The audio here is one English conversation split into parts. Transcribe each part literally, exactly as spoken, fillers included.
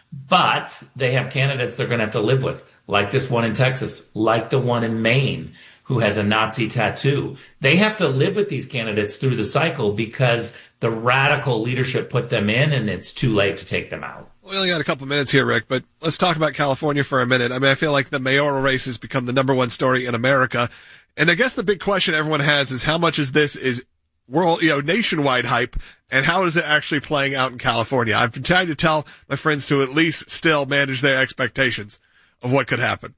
But they have candidates they're going to have to live with, like this one in Texas, like the one in Maine, who has a Nazi tattoo. They have to live with these candidates through the cycle because the radical leadership put them in, and it's too late to take them out. We only got a couple minutes here, Rick, but let's talk about California for a minute. I mean, I feel like the mayoral race has become the number one story in America. And I guess the big question everyone has is how much is this is world, you know, nationwide hype, and how is it actually playing out in California? I've been trying to tell my friends to at least still manage their expectations of what could happen.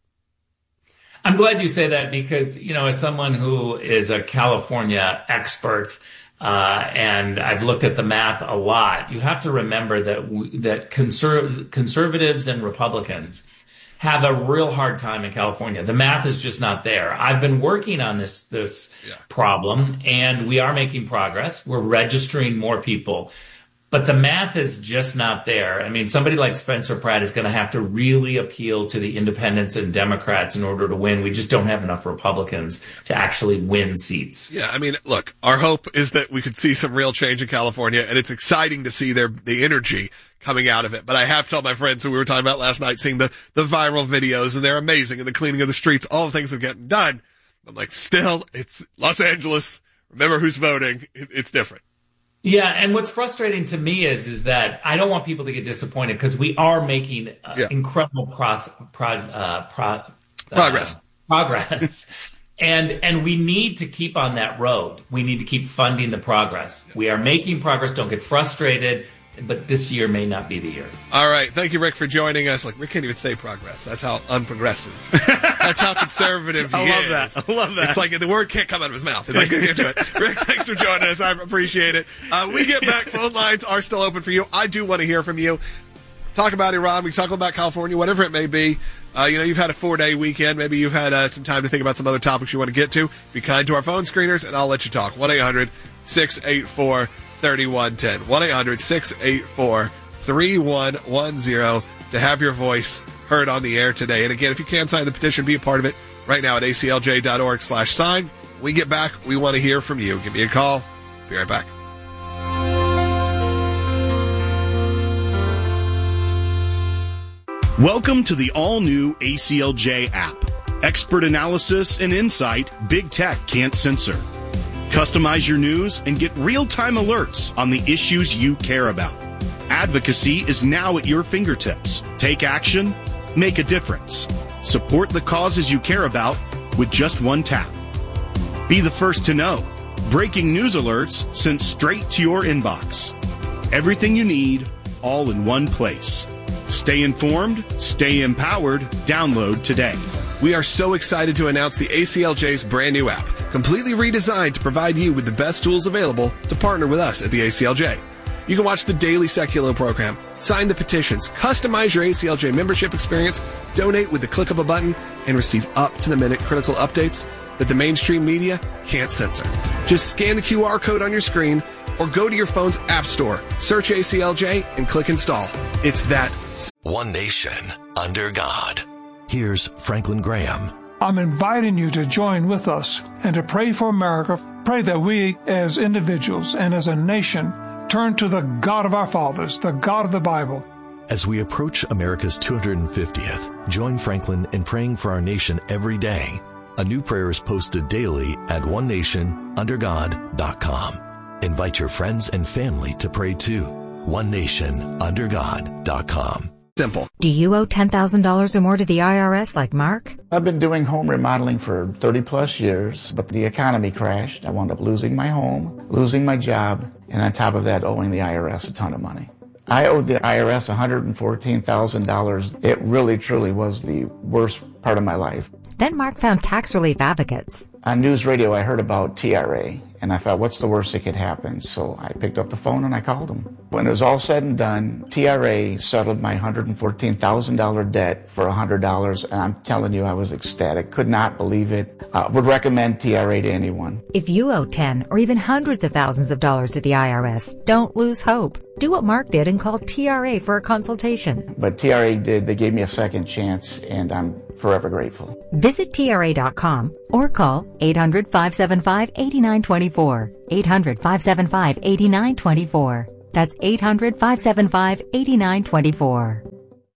I'm glad you say that because, you know, as someone who is a California expert, Uh, and I've looked at the math a lot. You have to remember that w- that conserv- conservatives and Republicans have a real hard time in California. The math is just not there. I've been working on this this yeah. problem, and we are making progress. We're registering more people. But the math is just not there. I mean, somebody like Spencer Pratt is going to have to really appeal to the independents and Democrats in order to win. We just don't have enough Republicans to actually win seats. Yeah, I mean, look, our hope is that we could see some real change in California, and it's exciting to see their the energy coming out of it. But I have told my friends who we were talking about last night, seeing the, the viral videos, and they're amazing, and the cleaning of the streets, all the things that are getting done. I'm like, still, it's Los Angeles. Remember who's voting. It, it's different. Yeah, and what's frustrating to me is is that I don't want people to get disappointed because we are making uh, yeah. incredible pros, pro, uh, pro, uh, progress. Progress, and and we need to keep on that road. We need to keep funding the progress. We are making progress. Don't get frustrated. But this year may not be the year. All right. Thank you, Rick, for joining us. Like, Rick can't even say progress. That's how unprogressive. That's how conservative he I love is. that. I love that. It's like the word can't come out of his mouth. It's like, get into it. Rick, thanks for joining us. I appreciate it. Uh, we get back. Phone lines are still open for you. I do want to hear from you. Talk about Iran. We talk about California, whatever it may be. Uh, you know, you've had a four-day weekend. Maybe you've had uh, some time to think about some other topics you want to get to. Be kind to our phone screeners, and I'll let you talk. one eight hundred six eight four thirty-one ten. one eight hundred six eight four three one one zero to have your voice heard on the air today. And again, if you can sign the petition, be a part of it right now at A C L J dot org slash sign. When we get back, we want to hear from you. Give me a call. Be right back. Welcome to the all-new A C L J app. Expert analysis and insight Big Tech can't censor. Customize your news and get real-time alerts on the issues you care about. Advocacy is now at your fingertips. Take action, make a difference. Support the causes you care about with just one tap. Be the first to know. Breaking news alerts sent straight to your inbox. Everything you need, all in one place. Stay informed, stay empowered. Download today. We are so excited to announce the A C L J's brand new app, completely redesigned to provide you with the best tools available to partner with us at the A C L J. You can watch the daily Secular program, sign the petitions, customize your A C L J membership experience, donate with the click of a button, and receive up-to-the-minute critical updates that the mainstream media can't censor. Just scan the Q R code on your screen or go to your phone's app store, search A C L J, and click install. It's that. One nation under God. Here's Franklin Graham. I'm inviting you to join with us and to pray for America. Pray that we as individuals and as a nation turn to the God of our fathers, the God of the Bible. As we approach America's two hundred fiftieth, join Franklin in praying for our nation every day. A new prayer is posted daily at one nation under god dot com. Invite your friends and family to pray too. one nation under god dot com. Simple. Do you owe ten thousand dollars or more to the I R S like Mark? I've been doing home remodeling for thirty plus years, but the economy crashed. I wound up losing my home, losing my job, and on top of that, owing the I R S a ton of money. I owed the I R S one hundred fourteen thousand dollars. It really, truly was the worst part of my life. Then Mark found Tax Relief Advocates. On news radio, I heard about T R A, and I thought, what's the worst that could happen? So I picked up the phone and I called them. When it was all said and done, T R A settled my one hundred fourteen thousand dollars debt for one hundred dollars, and I'm telling you, I was ecstatic. Could not believe it. Uh, would recommend T R A to anyone. If you owe ten or even hundreds of thousands of dollars to the I R S, don't lose hope. Do what Mark did and call T R A for a consultation. But T R A did. They gave me a second chance, and I'm forever grateful. Visit T R A dot com or call eight hundred, five seven five, eight nine two four. eight hundred, five seven five, eight nine two four. That's eight hundred, five seven five, eight nine two four.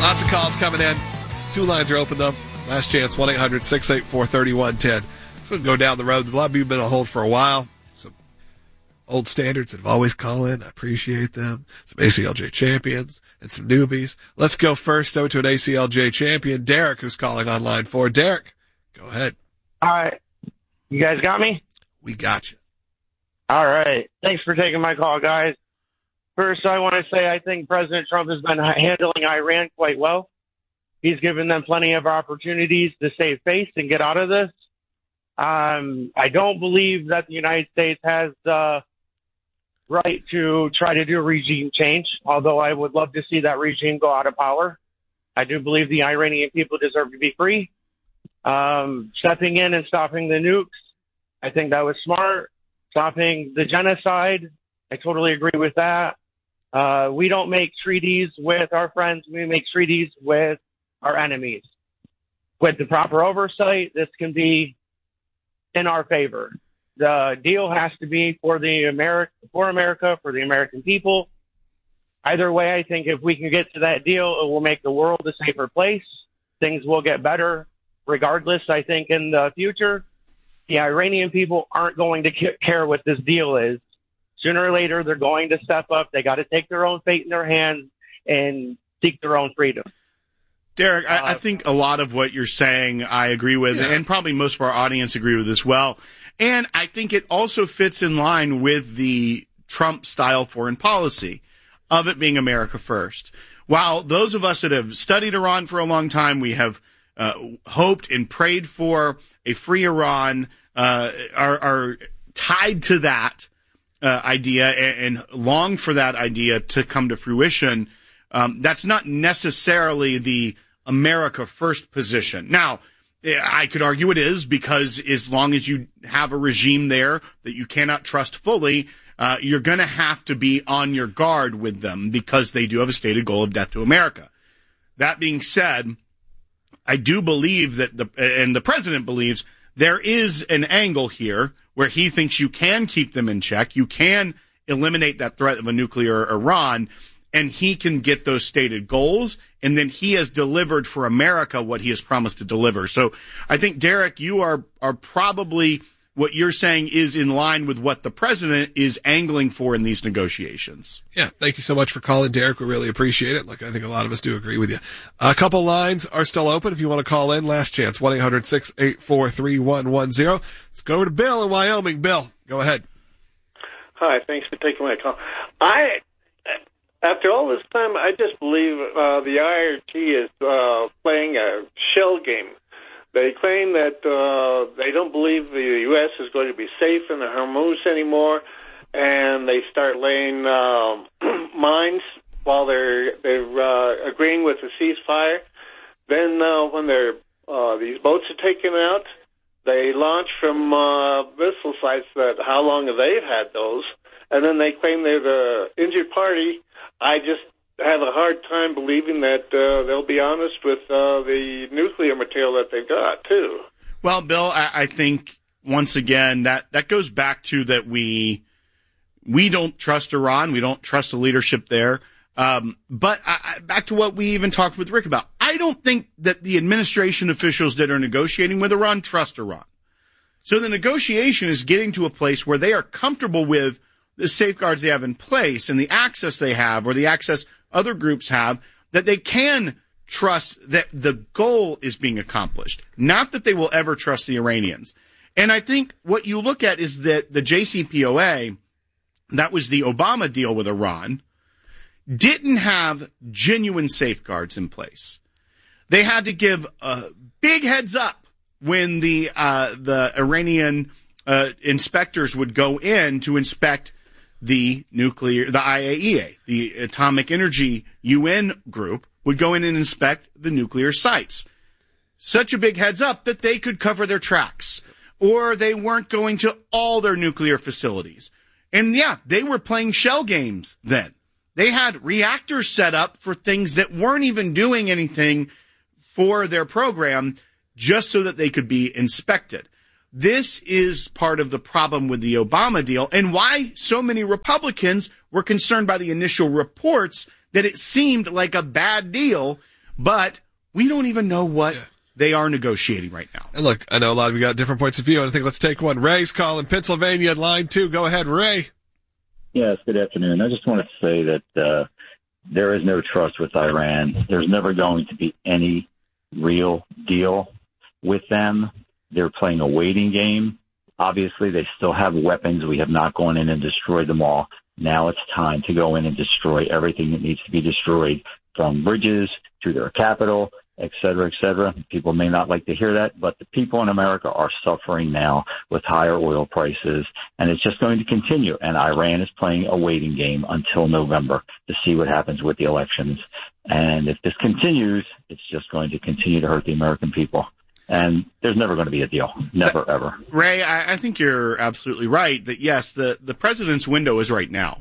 Lots of calls coming in. Two lines are open, though. Last chance, one eight hundred six eight four three one one zero. If we go down the road, a lot of people have been on hold for a while. Some old standards that have always called in. I appreciate them. Some A C L J champions and some newbies. Let's go first, though, to an A C L J champion, Derek, who's calling on line four. Derek, go ahead. All right. You guys got me? We got you. All right. Thanks for taking my call, guys. First, I want to say I think President Trump has been handling Iran quite well. He's given them plenty of opportunities to save face and get out of this. Um, I don't believe that the United States has the right to try to do regime change, although I would love to see that regime go out of power. I do believe the Iranian people deserve to be free. Um, stepping in and stopping the nukes, I think that was smart. Stopping the genocide, I totally agree with that. Uh, we don't make treaties with our friends. We make treaties with our enemies. With the proper oversight, this can be in our favor. The deal has to be for the America, for America, for the American people. Either way, I think if we can get to that deal, it will make the world a safer place. Things will get better regardless. I think in the future, the Iranian people aren't going to care what this deal is. Sooner or later, they're going to step up. They got to take their own fate in their hands and seek their own freedom. Derek, I, I think a lot of what you're saying I agree with, yeah. and probably most of our audience agree with as well. And I think it also fits in line with the Trump-style foreign policy of it being America first. While those of us that have studied Iran for a long time, we have uh, hoped and prayed for a free Iran, uh, are, are tied to that Uh, idea and, and long for that idea to come to fruition. Um, that's not necessarily the America first position. Now, I could argue it is, because as long as you have a regime there that you cannot trust fully, uh, you're going to have to be on your guard with them, because they do have a stated goal of death to America. That being said, I do believe that the, and the president believes, there is an angle here where he thinks you can keep them in check, you can eliminate that threat of a nuclear Iran, and he can get those stated goals, and then he has delivered for America what he has promised to deliver. So I think, Derek, you are are probably, what you're saying is in line with what the president is angling for in these negotiations. Yeah, thank you so much for calling, Derek. We really appreciate it. Like, I think a lot of us do agree with you. A couple lines are still open if you want to call in. Last chance, one eight hundred six eight four three one one zero. Let's go to Bill in Wyoming. Bill, go ahead. Hi, thanks for taking my call. I, after all this time, I just believe uh, the I R G is uh, playing a shell game. They claim that uh, they don't believe the U S is going to be safe in the Hormuz anymore, and they start laying uh, mines while they're they're uh, agreeing with the ceasefire. Then, uh, when they're uh, these boats are taken out, they launch from uh, missile sites that how long have they had those, and then they claim they're the injured party. I just have a hard time believing that uh, they'll be honest with uh, the nuclear material that they've got, too. Well, Bill, I, I think, once again, that, that goes back to that we we don't trust Iran. We don't trust the leadership there. Um, but I, back to what we even talked with Rick about. I don't think that the administration officials that are negotiating with Iran trust Iran. So the negotiation is getting to a place where they are comfortable with the safeguards they have in place and the access they have, or the access other groups have, that they can trust that the goal is being accomplished, not that they will ever trust the Iranians. And I think what you look at is that the J C P O A, that was the Obama deal with Iran, didn't have genuine safeguards in place. They had to give a big heads up when the uh, the Iranian uh, inspectors would go in to inspect the nuclear, the I A E A, the Atomic Energy U N group, would go in and inspect the nuclear sites. Such a big heads up that they could cover their tracks, or they weren't going to all their nuclear facilities. And yeah, they were playing shell games then. They had reactors set up for things that weren't even doing anything for their program, just so that they could be inspected. This is part of the problem with the Obama deal, and why so many Republicans were concerned by the initial reports that it seemed like a bad deal but we don't even know what yeah. they are negotiating right now. And look, I know a lot of you got different points of view, and I think let's take one. Ray's calling Pennsylvania, line two. Go ahead, Ray. Yes, good afternoon. I just wanted to say that uh, there is no trust with Iran. There's never going to be any real deal with them. They're playing a waiting game. Obviously, they still have weapons. We have not gone in and destroyed them all. Now it's time to go in and destroy everything that needs to be destroyed, from bridges to their capital, et cetera, et cetera. People may not like to hear that, but the people in America are suffering now with higher oil prices, and it's just going to continue. And Iran is playing a waiting game until November to see what happens with the elections. And if this continues, it's just going to continue to hurt the American people. And there's never going to be a deal. Never, ever. Ray, I, I think you're absolutely right that, yes, the, the president's window is right now.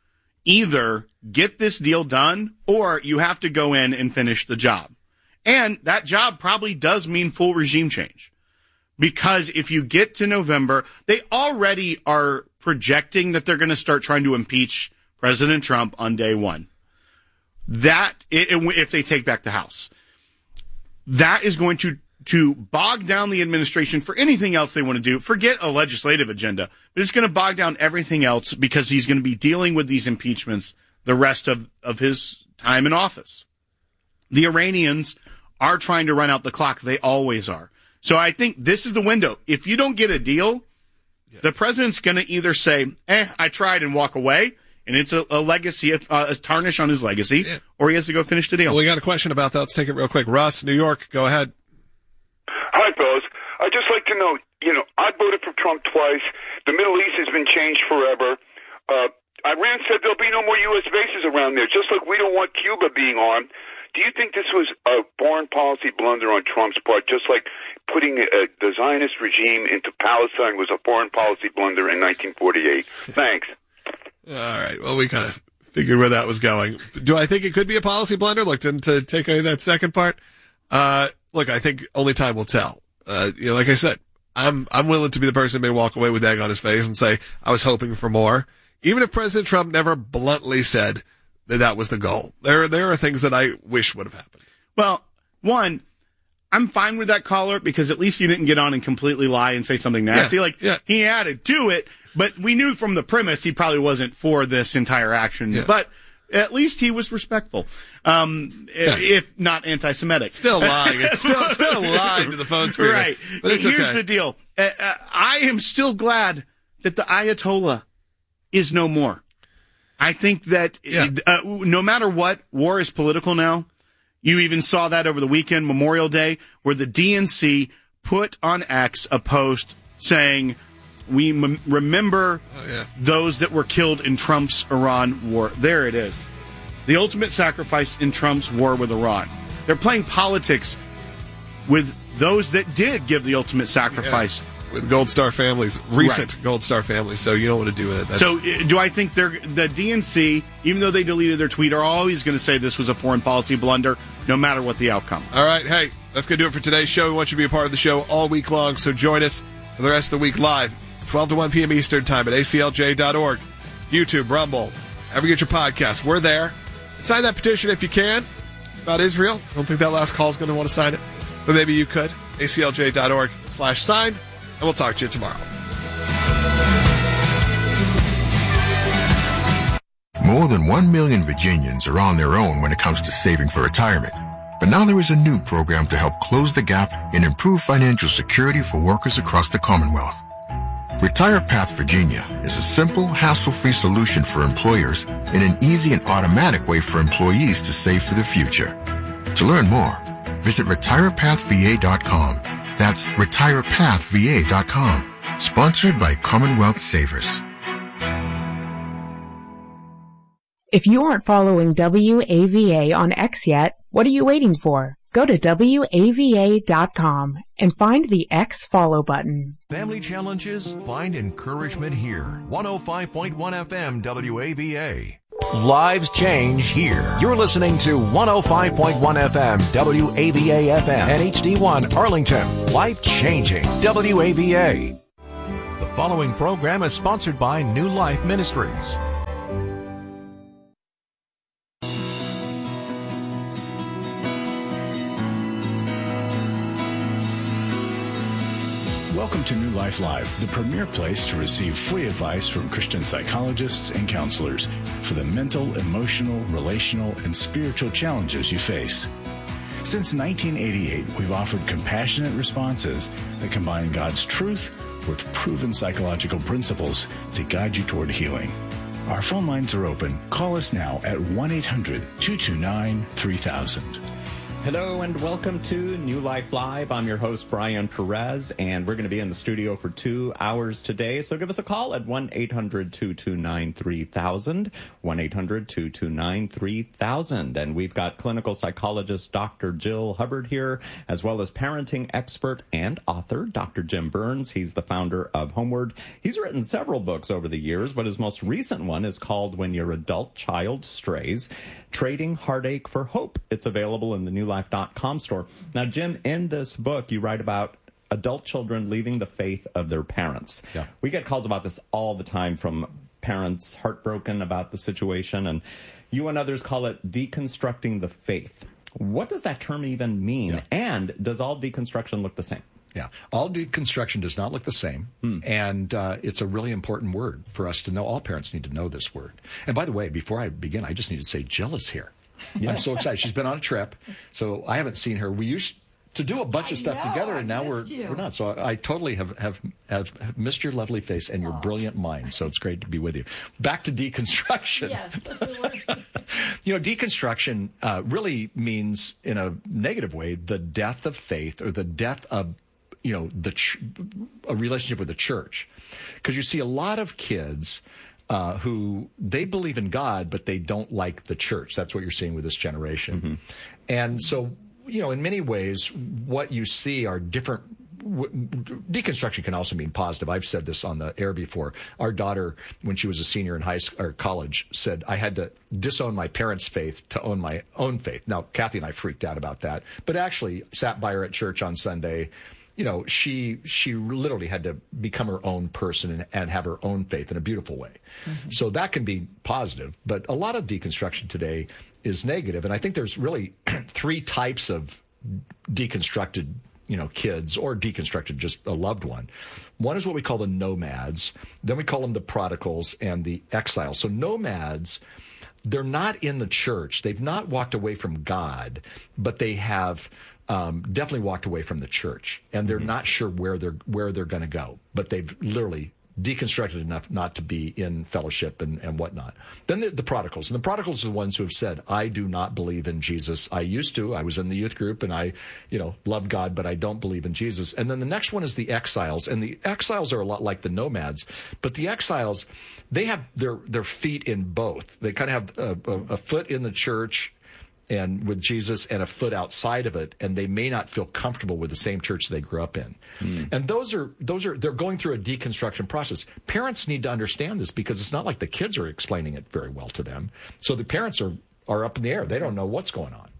Either get this deal done or you have to go in and finish the job. And that job probably does mean full regime change. Because if you get to November, they already are projecting that they're going to start trying to impeach President Trump on day one. That, if they take back the House, that is going to to bog down the administration for anything else they want to do. Forget a legislative agenda, but it's going to bog down everything else because he's going to be dealing with these impeachments the rest of, of his time in office. The Iranians are trying to run out the clock. They always are. So I think this is the window. If you don't get a deal, yeah. the president's going to either say, eh, I tried and walk away, and it's a, a legacy, uh, a tarnish on his legacy, yeah. or he has to go finish the deal. Well, we got a question about that. Let's take it real quick. Russ, New York, go ahead. Hi, fellas. I'd just like to know, you know, I voted for Trump twice. The Middle East has been changed forever. Uh, Iran said there'll be no more U S bases around there, just like we don't want Cuba being armed. Do you think this was a foreign policy blunder on Trump's part, just like putting a, the Zionist regime into Palestine was a foreign policy blunder in nineteen forty-eight? Thanks. All right. Well, we kind of figured where that was going. Do I think it could be a policy blunder? Look, to, to take away that second part, uh, look, I think only time will tell. Uh, you know, like I said, I'm, I'm willing to be the person who may walk away with egg on his face and say, I was hoping for more. Even if President Trump never bluntly said that that was the goal. There, there are things that I wish would have happened. Well, one, I'm fine with that caller because at least he didn't get on and completely lie and say something nasty. Yeah, like, yeah. he added to it, but we knew from the premise he probably wasn't for this entire action. Yeah. But at least he was respectful, um, yeah. if not anti-Semitic. Still lying. It's still, still lying to the phone screen. Right. But it's Here's okay. the deal. Uh, uh, I am still glad that the Ayatollah is no more. I think that yeah. uh, no matter what, war is political now. You even saw that over the weekend, Memorial Day, where the D N C put on X a post saying, we m- remember oh, yeah. those that were killed in Trump's Iran war. There it is. The ultimate sacrifice in Trump's war with Iran. They're playing politics with those that did give the ultimate sacrifice. Yeah. With Gold Star families, recent right. Gold Star families, so you know what to do with it. That's... So do I think they're, the D N C, even though they deleted their tweet, are always going to say this was a foreign policy blunder, no matter what the outcome? All right, hey, that's going to do it for today's show. We want you to be a part of the show all week long, so join us for the rest of the week live, twelve to one p.m. Eastern Time at A C L J dot org, YouTube, Rumble, ever get your podcast. We're there. Sign that petition if you can. It's about Israel. I don't think that last call is going to want to sign it, but maybe you could. A C L J dot org slash sign. And we'll talk to you tomorrow. More than one million Virginians are on their own when it comes to saving for retirement. But now there is a new program to help close the gap and improve financial security for workers across the Commonwealth. Retire Path Virginia is a simple, hassle-free solution for employers and an easy and automatic way for employees to save for the future. To learn more, visit retire path v a dot com. That's retire path v a dot com. Sponsored by Commonwealth Savers. If you aren't following W A V A on X yet, what are you waiting for? Go to W A V A dot com and find the X follow button. Family challenges, find encouragement here. one oh five point one F M W A V A. Lives change here. You're listening to one oh five point one F M W A V A F M and H D one Arlington. Life changing W A V A. The following program is sponsored by New Life Ministries. to New Life Live, the premier place to receive free advice from Christian psychologists and counselors for the mental, emotional, relational, and spiritual challenges you face. Since nineteen eighty-eight, we've offered compassionate responses that combine God's truth with proven psychological principles to guide you toward healing. Our phone lines are open. Call us now at one eight hundred two two nine three thousand. Hello and welcome to New Life Live. I'm your host, Brian Perez, and we're going to be in the studio for two hours today. So give us a call at one eight hundred two two nine three thousand, one eight hundred two two nine three thousand. And we've got clinical psychologist Doctor Jill Hubbard here, as well as parenting expert and author Doctor Jim Burns. He's the founder of Homeward. He's written several books over the years, but his most recent one is called When Your Adult Child Strays, Trading Heartache for Hope. It's available in the new life dot com store. Now, Jim, in this book, you write about adult children leaving the faith of their parents. Yeah. We get calls about this all the time from parents heartbroken about the situation, and you and others call it deconstructing the faith. What does that term even mean? Yeah. And does all deconstruction look the same? Yeah, all deconstruction does not look the same, hmm. and uh, it's a really important word for us to know. All parents need to know this word. And by the way, before I begin, I just need to say Jill is here. Yes. I'm so excited. She's been on a trip, so I haven't seen her. We used to do a bunch I of stuff know, together, and I now we're you. we're not. So I, I totally have, have have missed your lovely face and your Aww. brilliant mind. So it's great to be with you. Back to deconstruction. Yes. You know, deconstruction uh, really means, in a negative way, the death of faith or the death of you know, the ch- a relationship with the church. Because you see a lot of kids uh, who, they believe in God, but they don't like the church. That's what you're seeing with this generation. Mm-hmm. And so, you know, in many ways, what you see are different. W- deconstruction can also mean positive. I've said this on the air before. Our daughter, when she was a senior in high school or college, said, I had to disown my parents' faith to own my own faith. Now, Kathy and I freaked out about that, but actually sat by her at church on Sunday. You know, she she literally had to become her own person and, and have her own faith in a beautiful way. Mm-hmm. So that can be positive. But a lot of deconstruction today is negative. And I think there's really three types of deconstructed, you know, kids or deconstructed just a loved one. One is what we call the nomads. Then we call them the prodigals and the exiles. So nomads, they're not in the church. They've not walked away from God, but they have Um, definitely walked away from the church, and they're mm-hmm. not sure where they're where they're going to go, but they've literally deconstructed enough not to be in fellowship and, and whatnot. Then the, the prodigals, and the prodigals are the ones who have said, I do not believe in Jesus. I used to. I was in the youth group, and I, you know, love God, but I don't believe in Jesus. And then the next one is the exiles, and the exiles are a lot like the nomads, but the exiles, they have their, their feet in both. They kind of have a, a, a foot in the church and with Jesus and a foot outside of it, and they may not feel comfortable with the same church they grew up in. Mm. And those are, those are, they're going through a deconstruction process. Parents need to understand this because it's not like the kids are explaining it very well to them. So the parents are, are up in the air. They don't know what's going on.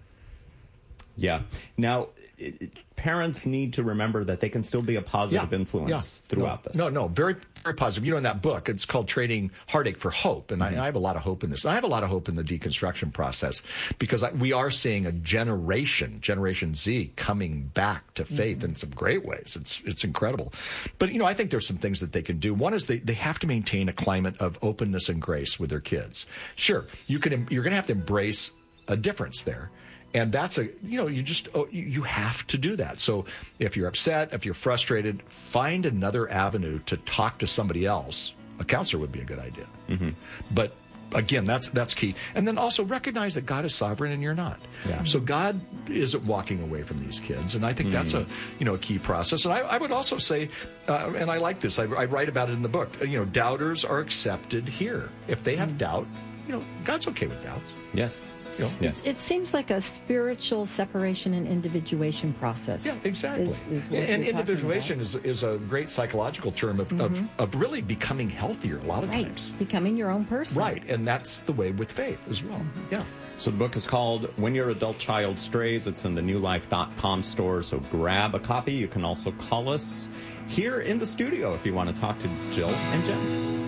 Yeah. Now, it, parents need to remember that they can still be a positive yeah. influence yeah. throughout no, this. No, no, very, very positive. You know, in that book, it's called Trading Heartache for Hope, and mm-hmm. I, I have a lot of hope in this. I have a lot of hope in the deconstruction process because I, we are seeing a generation, Generation Z, coming back to faith mm-hmm. in some great ways. It's it's incredible. But, you know, I think there's some things that they can do. One is they, they have to maintain a climate of openness and grace with their kids. Sure, you can, you're going to have to embrace a difference there. And that's a, you know, you just, oh, you have to do that. So if you're upset, if you're frustrated, find another avenue to talk to somebody else. A counselor would be a good idea. Mm-hmm. But again, that's that's key. And then also recognize that God is sovereign and you're not. Yeah. So God isn't walking away from these kids. And I think mm-hmm. that's a, you know, a key process. And I, I would also say, uh, and I like this, I, I write about it in the book, you know, doubters are accepted here. If they have mm-hmm. doubt, you know, God's okay with doubts. Yes. You know, yes. It seems like a spiritual separation and individuation process. Yeah, exactly. Is, is what and individuation is is a great psychological term of, mm-hmm. of, of really becoming healthier a lot of right. times. Becoming your own person. Right, and that's the way with faith as well. Mm-hmm. Yeah. So the book is called When Your Adult Child Strays. It's in the new life dot com store, so grab a copy. You can also call us here in the studio if you want to talk to Jill and Jen.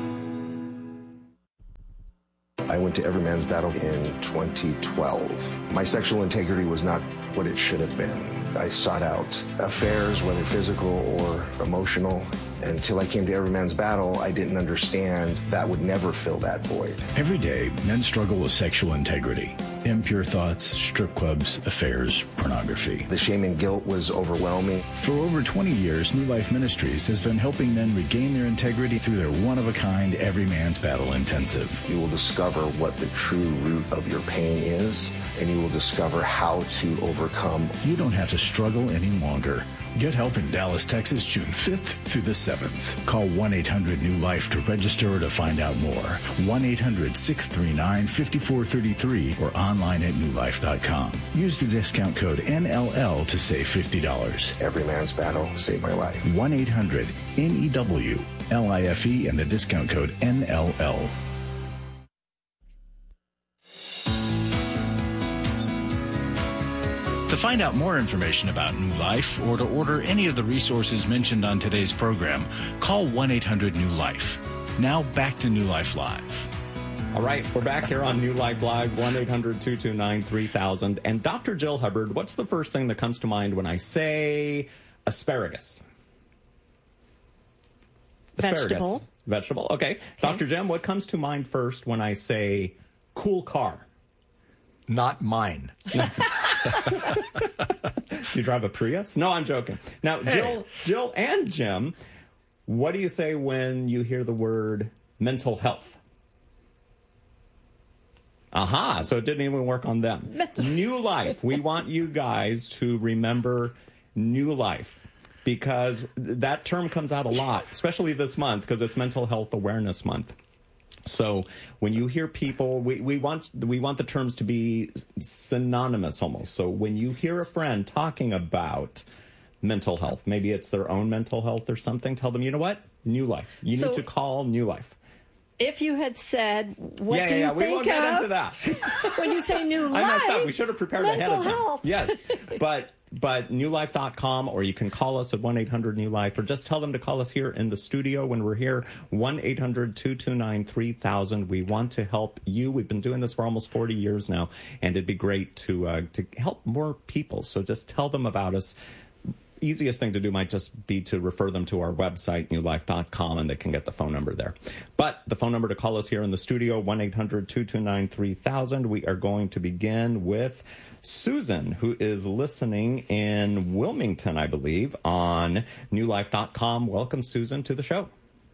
I went to Every Man's Battle in twenty twelve. My sexual integrity was not what it should have been. I sought out affairs, whether physical or emotional. Until I came to Every Man's Battle, I didn't understand that would never fill that void. Every day, men struggle with sexual integrity, impure thoughts, strip clubs, affairs, pornography. The shame and guilt was overwhelming. For over twenty years, New Life Ministries has been helping men regain their integrity through their one-of-a-kind Every Man's Battle Intensive. You will discover what the true root of your pain is, and you will discover how to overcome. You don't have to struggle any longer. Get help in Dallas, Texas, June fifth through the seventh. Call one eight hundred new life to register or to find out more. one eight hundred six three nine five four three three or online at new life dot com. Use the discount code N L L to save fifty dollars. Every Man's Battle saved my life. one eight hundred N E W L I F E and the discount code N L L. To find out more information about New Life or to order any of the resources mentioned on today's program, call one eight hundred new life. Now back to New Life Live. All right, we're back here on New Life Live, one eight hundred two two nine three thousand. And Doctor Jill Hubbard, what's the first thing that comes to mind when I say asparagus? Asparagus. Vegetable. Vegetable, okay. okay. Doctor Jim, what comes to mind first when I say cool car? Not mine. Do you drive a Prius? No, I'm joking. Now, Hey. Jill, Jill and Jim, what do you say when you hear the word mental health? Aha, so it didn't even work on them. New Life. We want you guys to remember New Life, because that term comes out a lot, especially this month, because it's Mental Health Awareness Month. So when you hear people, we, we want we want the terms to be synonymous almost. So when you hear a friend talking about mental health, maybe it's their own mental health or something, tell them, you know what? New Life. You So- need to call New Life. If you had said, what yeah, do yeah, you yeah. think We won't get of into that. when you say new I life? messed up. We should have prepared ahead mental of time. health. Yes, but but new life dot com, or you can call us at one eight hundred new life, or just tell them to call us here in the studio when we're here, one eight hundred two two nine three thousand. We want to help you. We've been doing this for almost forty years now, and it'd be great to uh, to help more people. So just tell them about us. Easiest thing to do might just be to refer them to our website, new life dot com, and they can get the phone number there. But the phone number to call us here in the studio, one eight hundred two two nine three thousand. We are going to begin with Susan, who is listening in Wilmington, I believe, on new life dot com. Welcome, Susan, to the show.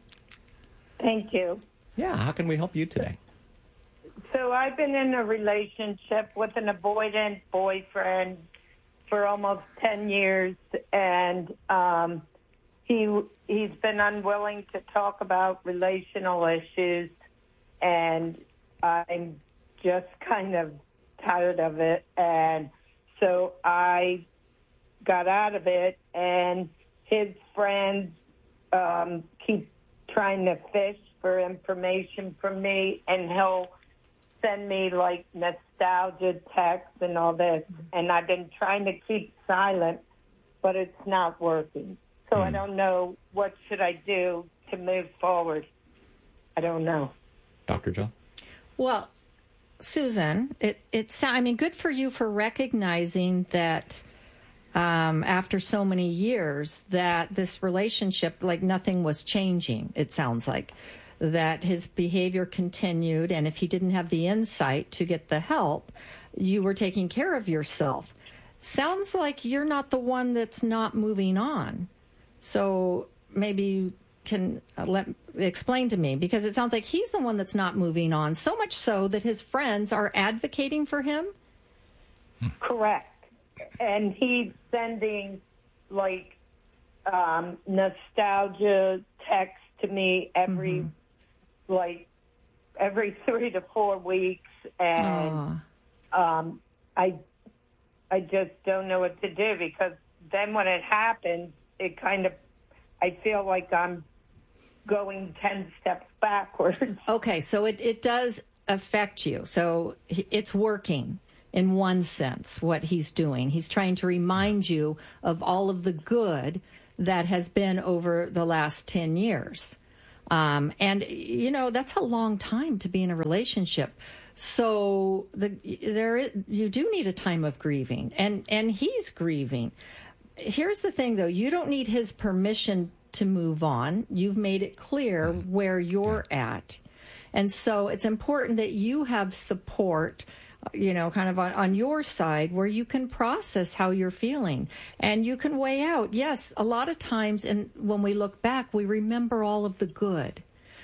Thank you. Yeah, how can we help you today? So I've been in a relationship with an avoidant boyfriend for almost ten years, and um, he he's been unwilling to talk about relational issues, and I'm just kind of tired of it. And so I got out of it, and his friends um, keep trying to fish for information from me, and he'll send me like nostalgia texts and all this, and I've been trying to keep silent, but it's not working. So I don't know, what should I do to move forward? I don't know. Doctor Jill? Well, Susan, it it's I mean, good for you for recognizing that um, after so many years that this relationship, like nothing was changing. It sounds like that his behavior continued, and if he didn't have the insight to get the help, you were taking care of yourself. Sounds like you're not the one that's not moving on. So maybe you can uh, let explain to me, because it sounds like he's the one that's not moving on, so much so that his friends are advocating for him. Correct. And he's sending, like, um, nostalgia texts to me every, mm-hmm. like, every three to four weeks. And um, I, I just don't know what to do, because then when it happens, it kind of, I feel like I'm going ten steps backwards. Okay, so it, it does affect you. So it's working in one sense, what he's doing. He's trying to remind you of all of the good that has been over the last ten years. Um, and, you know, that's a long time to be in a relationship. So the, there, you do need a time of grieving, and, and he's grieving. Here's the thing, though. You don't need his permission to move on. You've made it clear where you're at. And so it's important that you have support, you know, kind of on, on your side where you can process how you're feeling and you can weigh out. Yes, a lot of times, and when we look back, we remember all of the good.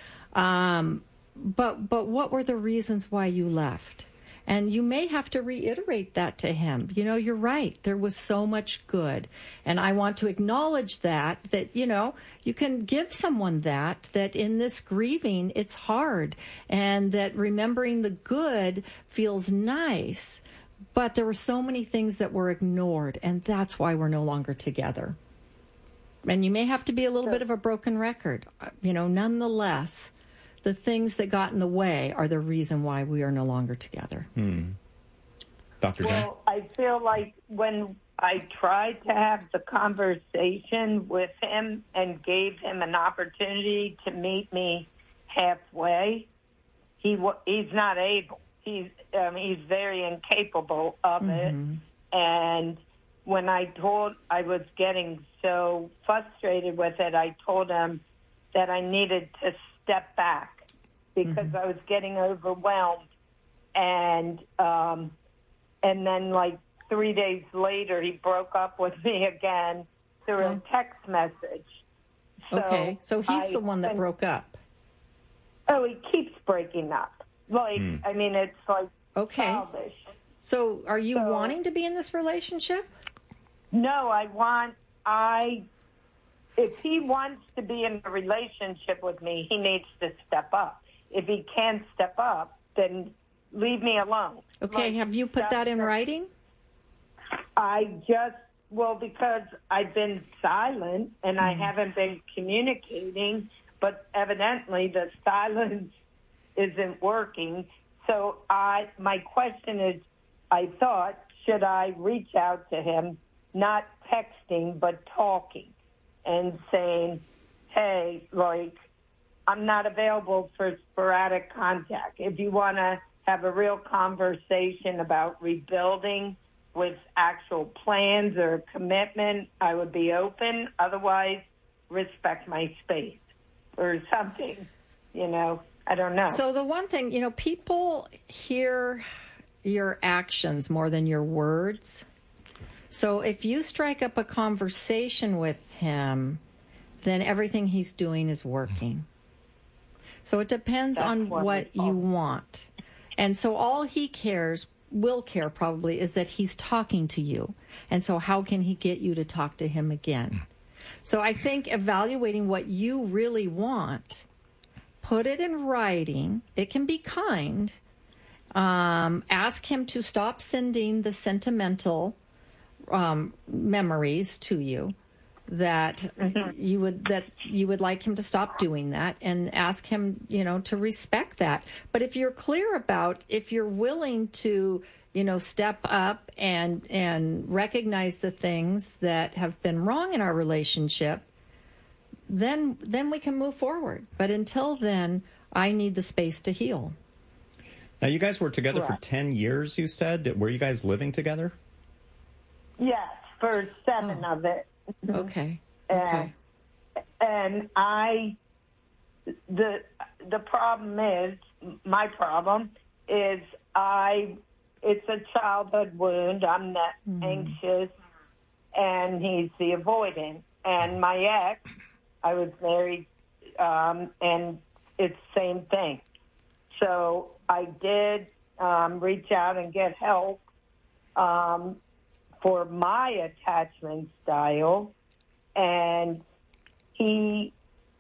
Um, but but what were the reasons why you left? And you may have to reiterate that to him. You know, you're right. There was so much good. And I want to acknowledge that, that, you know, you can give someone that, that in this grieving, it's hard. And that remembering the good feels nice. But there were so many things that were ignored. And that's why we're no longer together. And you may have to be a little bit of a broken record. You know, nonetheless, the things that got in the way are the reason why we are no longer together. Hmm. Doctor Jen? Well, I feel like when I tried to have the conversation with him and gave him an opportunity to meet me halfway, he he's not able. He's um, he's very incapable of mm-hmm. it. And when I told, I was getting so frustrated with it, I told him that I needed to step back because mm-hmm. I was getting overwhelmed. And um, and then like three days later, he broke up with me again through oh. a text message. So okay, so he's I, the one that broke up. Oh, he keeps breaking up. Like, mm. I mean, it's like okay. childish. So are you so, wanting to be in this relationship? No, I want, I... If he wants to be in a relationship with me, he needs to step up. If he can't step up, then leave me alone. Okay, like, have you put that in writing? I just, well, because I've been silent and mm. I haven't been communicating, but evidently the silence isn't working. So I, my question is, I thought, should I reach out to him, not texting, but talking? And saying, hey, like, I'm not available for sporadic contact. If you want to have a real conversation about rebuilding with actual plans or commitment, I would be open. Otherwise, respect my space or something, you know. I don't know. So the one thing, you know, people hear your actions more than your words. So if you strike up a conversation with him, then everything he's doing is working. So it depends That's on wonderful. What you want. And so all he cares, will care probably, is that he's talking to you. And so how can he get you to talk to him again? So I think evaluating what you really want, put it in writing. It can be kind. Um, ask him to stop sending the sentimental Um, memories to you that mm-hmm. you would that you would like him to stop doing that, and ask him, you know, to respect that. But if you're clear about, if you're willing to, you know, step up and and recognize the things that have been wrong in our relationship, then then we can move forward. But until then, I need the space to heal. Now, you guys were together Correct. for ten years, you said. Were you guys living together? Yes, for seven oh. of it. Okay. And, okay. And I, the the problem is, my problem is I, it's a childhood wound. I'm not mm. anxious, and he's the avoidant. And my ex, I was married, um, and it's the same thing. So I did um, reach out and get help. Um, for my attachment style, and he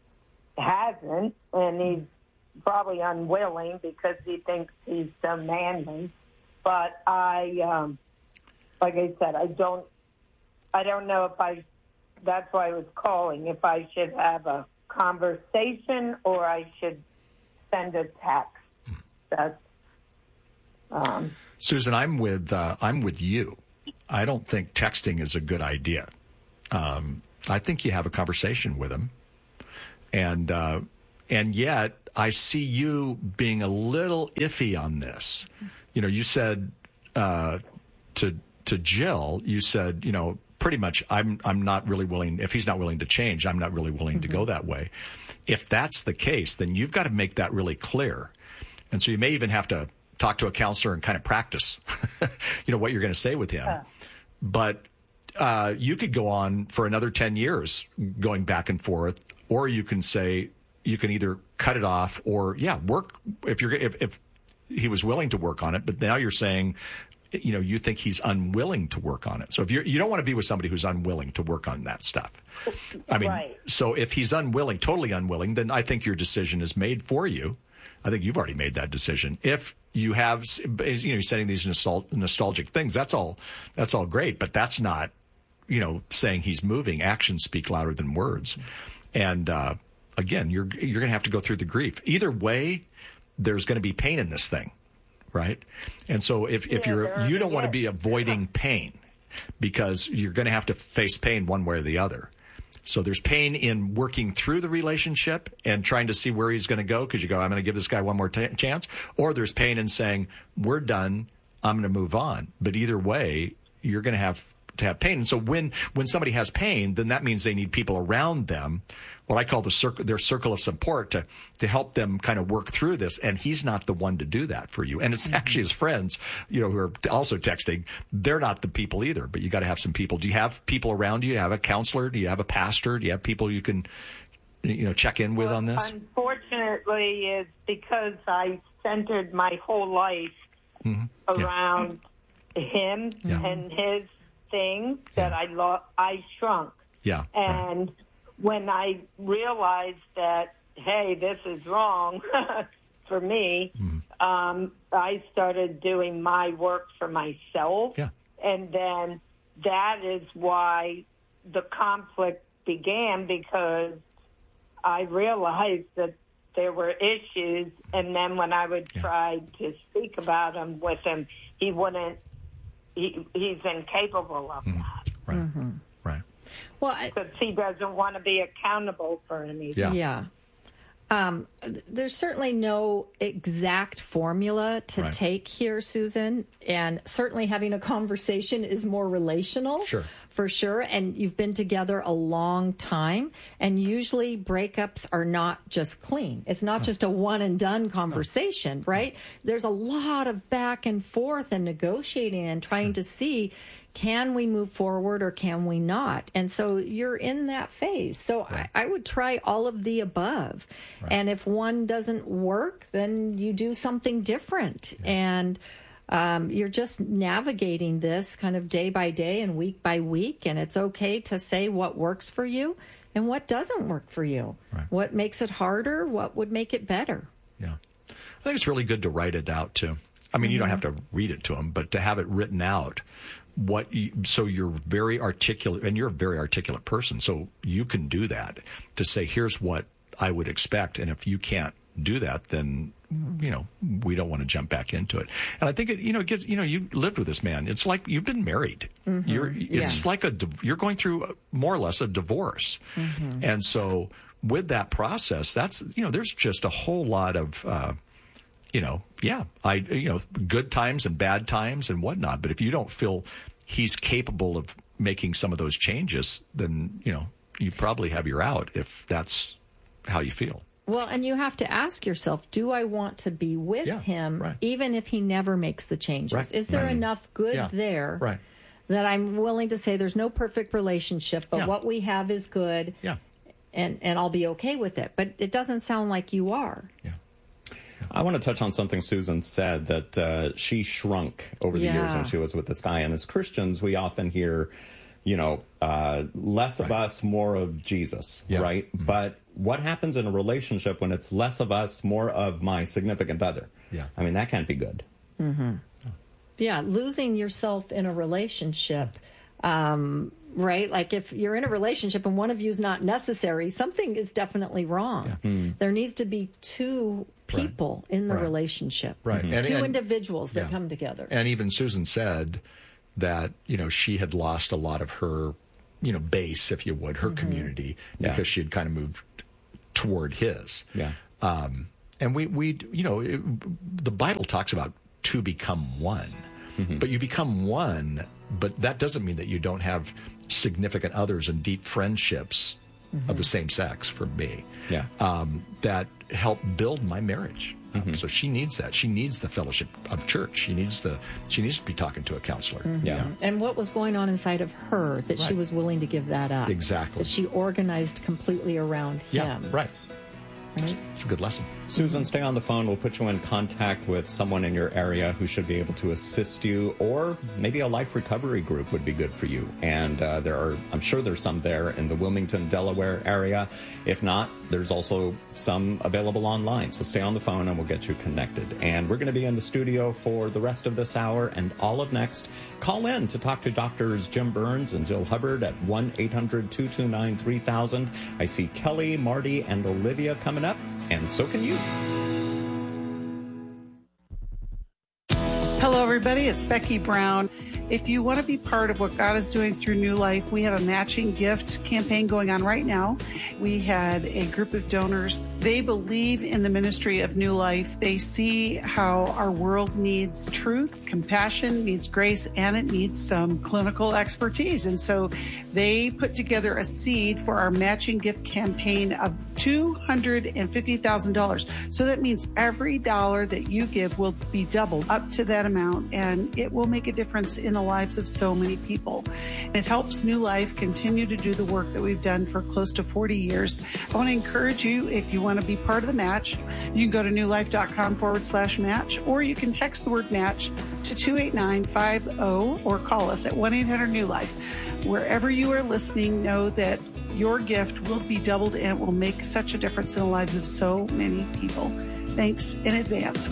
hasn't, and he's probably unwilling because he thinks he's so manly. But I, um, like I said, I don't, I don't know if I, that's why I was calling, if I should have a conversation or I should send a text. That's, um, Susan, I'm with, uh, I'm with you. I don't think texting is a good idea. Um, I think you have a conversation with him. And uh, and yet I see you being a little iffy on this. You know, you said uh, to to Jill, you said, you know, pretty much, I'm I'm not really willing. If he's not willing to change, I'm not really willing mm-hmm. to go that way. If that's the case, then you've got to make that really clear. And so you may even have to talk to a counselor and kind of practice, you know, what you're going to say with him. Yeah. But uh, you could go on for another ten years going back and forth, or you can say you can either cut it off or, yeah, work if you're if, if he was willing to work on it. But now you're saying, you know, you think he's unwilling to work on it. So if you're, you don't want to be with somebody who's unwilling to work on that stuff. I mean, right. So if he's unwilling, totally unwilling, then I think your decision is made for you. I think you've already made that decision. If you have, you know, you're saying these nostal- nostalgic things, that's all, that's all great, but that's not, you know, saying he's moving. Actions speak louder than words. And, uh, again, you're, you're going to have to go through the grief. Either way, there's going to be pain in this thing. Right. And so if, if yeah, you're, you don't want to be avoiding pain because you're going to have to face pain one way or the other. So there's pain in working through the relationship and trying to see where he's going to go because you go, I'm going to give this guy one more t- chance. Or there's pain in saying, we're done, I'm going to move on. But either way, you're going to have to have pain. And so when, when somebody has pain, then that means they need people around them, what I call the circle, their circle of support to, to help them kind of work through this. And he's not the one to do that for you. And it's mm-hmm. actually his friends, you know, who are also texting. They're not the people either, but you got to have some people. Do you have people around you? Do you have a counselor? Do you have a pastor? Do you have people you can, you know, check in with well, on this? Unfortunately, it's because I centered my whole life mm-hmm. around yeah. him yeah. and his things that yeah. I lo- I shrunk. Yeah. And right. when I realized that, hey, this is wrong for me, mm. um, I started doing my work for myself. Yeah. And then that is why the conflict began, because I realized that there were issues. And then when I would yeah. try to speak about them with him, he wouldn't. He, he's incapable of mm-hmm. that. Right, mm-hmm. right. Well, because he doesn't want to be accountable for anything. Yeah. yeah. Um, there's certainly no exact formula to right. take here, Susan, and certainly having a conversation is more relational. Sure. For sure, and you've been together a long time, and usually breakups are not just clean. It's not oh. just a one-and-done conversation, oh. right? There's a lot of back and forth and negotiating and trying sure. to see, can we move forward or can we not? And so you're in that phase. So right. I, I would try all of the above. Right. And if one doesn't work, then you do something different. Yeah. And Um, you're just navigating this kind of day by day and week by week, and it's okay to say what works for you and what doesn't work for you. Right. What makes it harder? What would make it better? Yeah. I think it's really good to write it out, too. I mean, mm-hmm. you don't have to read it to them, but to have it written out. What you, so you're very articulate, and you're a very articulate person, so you can do that, to say, here's what I would expect, and if you can't do that, then, you know, we don't want to jump back into it. And I think it, you know, it gets, you know, you lived with this man. It's like you've been married. Mm-hmm. You're, it's yeah. like a, you're going through more or less a divorce. Mm-hmm. And so with that process, that's, you know, there's just a whole lot of, uh, you know, yeah, I, you know, good times and bad times and whatnot. But if you don't feel he's capable of making some of those changes, then, you know, you probably have your out if that's how you feel. Well, and you have to ask yourself, do I want to be with yeah, him right. even if he never makes the changes? Right. Is there right. enough good yeah. there right. that I'm willing to say there's no perfect relationship, but yeah. what we have is good, yeah. and, and I'll be okay with it? But it doesn't sound like you are. Yeah. I want to touch on something Susan said, that uh, she shrunk over the yeah. years when she was with this guy. And as Christians, we often hear, you know, uh, less right. of us, more of Jesus, yeah. right? Mm-hmm. But what happens in a relationship when it's less of us, more of my significant other? Yeah. I mean, that can't be good. Mm-hmm. Yeah, losing yourself in a relationship, um, right? Like if you're in a relationship and one of you is not necessary, something is definitely wrong. Yeah. Mm. There needs to be two people right. in the right. relationship, right? Mm-hmm. And, two and, individuals that yeah. come together. And even Susan said that, you know, she had lost a lot of her, you know, base, if you would, her mm-hmm. community, because yeah. she had kind of moved toward his. Yeah. Um, and we, we, you know, it, the Bible talks about to become one, mm-hmm. but you become one, but that doesn't mean that you don't have significant others and deep friendships mm-hmm. of the same sex for me. Yeah. Um, that help build my marriage. Mm-hmm. Um, so she needs that. She needs the fellowship of church. She needs the. She needs to be talking to a counselor. Mm-hmm. Yeah. And what was going on inside of her that Right. she was willing to give that up? Exactly. That she organized completely around Yeah. him. Right. Right. It's a good lesson. Susan, stay on the phone. We'll put you in contact with someone in your area who should be able to assist you, or maybe a life recovery group would be good for you. And uh, there are, I'm sure there's some there in the Wilmington, Delaware area. If not, there's also some available online. So stay on the phone and we'll get you connected. And we're going to be in the studio for the rest of this hour and all of next. Call in to talk to Doctors Jim Burns and Jill Hubbard at one eight hundred two two nine three thousand. I see Kelly, Marty, and Olivia coming up, and so can you. Hello, everybody. It's Becky Brown. If you want to be part of what God is doing through New Life, we have a matching gift campaign going on right now. We had a group of donors. They believe in the ministry of New Life. They see how our world needs truth, compassion, needs grace, and it needs some clinical expertise. And so they put together a seed for our matching gift campaign of two hundred fifty thousand dollars. So that means every dollar that you give will be doubled up to that amount, and it will make a difference in the lives of so many people. It helps New Life continue to do the work that we've done for close to forty years. I want to encourage you, if you want to be part of the match, you can go to newlife.com forward slash match, or you can text the word match to two eight nine five zero or call us at one eight hundred new life. Wherever you are listening, know that your gift will be doubled and it will make such a difference in the lives of so many people. Thanks in advance.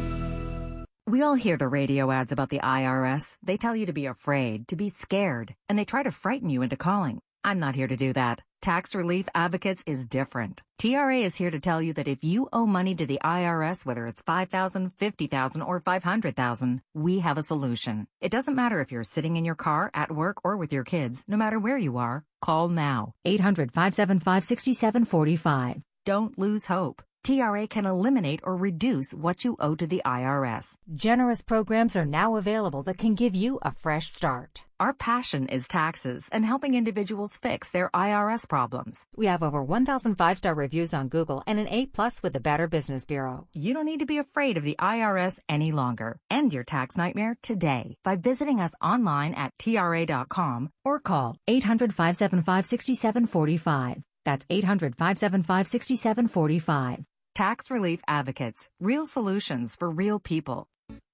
We all hear the radio ads about the I R S. They tell you to be afraid, to be scared, and they try to frighten you into calling. I'm not here to do that. Tax Relief Advocates is different. T R A is here to tell you that if you owe money to the I R S, whether it's five thousand dollars, fifty thousand dollars, or five hundred thousand dollars, we have a solution. It doesn't matter if you're sitting in your car, at work, or with your kids. No matter where you are, call now. eight hundred, five seven five, six seven four five. Don't lose hope. T R A can eliminate or reduce what you owe to the I R S. Generous programs are now available that can give you a fresh start. Our passion is taxes and helping individuals fix their I R S problems. We have over one thousand five-star reviews on Google and an A plus with the Better Business Bureau. You don't need to be afraid of the I R S any longer. End your tax nightmare today by visiting us online at T R A dot com or call eight hundred, five seven five, six seven four five. That's eight hundred, five seven five, six seven four five. Tax Relief Advocates. Real solutions for real people.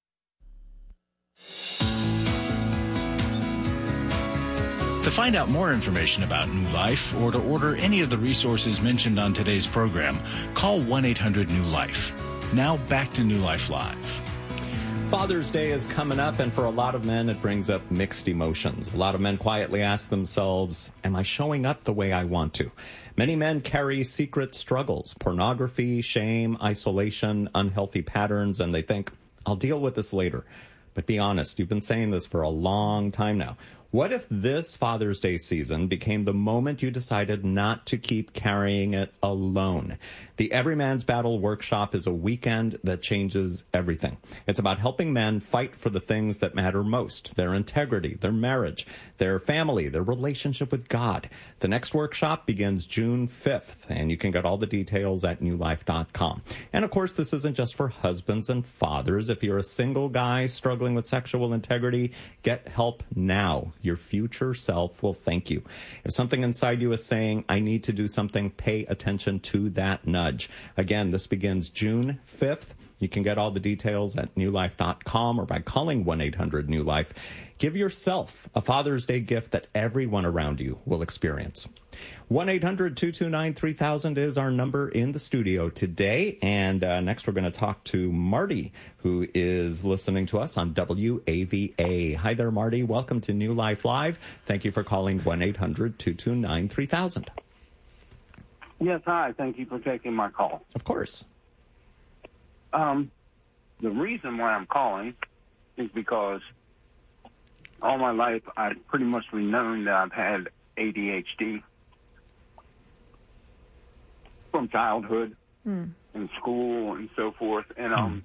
To find out more information about New Life or to order any of the resources mentioned on today's program, call one eight hundred new life. Now back to New Life Live. Father's Day is coming up, and for a lot of men, it brings up mixed emotions. A lot of men quietly ask themselves, am I showing up the way I want to? Many men carry secret struggles, pornography, shame, isolation, unhealthy patterns, and they think, I'll deal with this later. But be honest, you've been saying this for a long time now. What if this Father's Day season became the moment you decided not to keep carrying it alone? The Everyman's Battle Workshop is a weekend that changes everything. It's about helping men fight for the things that matter most, their integrity, their marriage, their family, their relationship with God. The next workshop begins June fifth, and you can get all the details at new life dot com. And of course, this isn't just for husbands and fathers. If you're a single guy struggling with sexual integrity, get help now. Your future self will thank you. If something inside you is saying, I need to do something, pay attention to that nudge. Again, this begins June fifth. You can get all the details at new life dot com or by calling one eight hundred new life. Give yourself a Father's Day gift that everyone around you will experience. one eight hundred two two nine three thousand is our number in the studio today. And uh, next we're going to talk to Marty, who is listening to us on W A V A. Hi there, Marty. Welcome to New Life Live. Thank you for calling one eight hundred two two nine three thousand. Yes, hi. Thank you for taking my call. Of course. Um, the reason why I'm calling is because all my life I've pretty much known that I've had A D H D. from childhood Hmm. in school and so forth. And um,